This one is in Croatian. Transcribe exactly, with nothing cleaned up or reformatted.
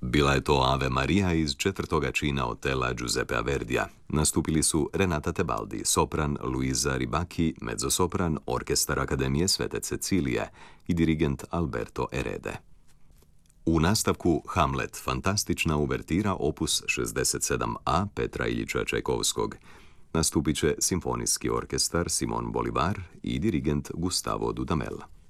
Bila je to Ave Maria iz četvrtoga čina otela Giuseppea Verdija. Nastupili su Renata Tebaldi, sopran, Luisa Ribacchi, mezzosopran, orkestar Akademije Svete Cecilije i dirigent Alberto Erede. U nastavku Hamlet, fantastična uvertira opus šezdeset sedam a Petra Iljiča Čajkovskog. Nastupit će Simfonijski orkestar Simon Bolivar i dirigent Gustavo Dudamel.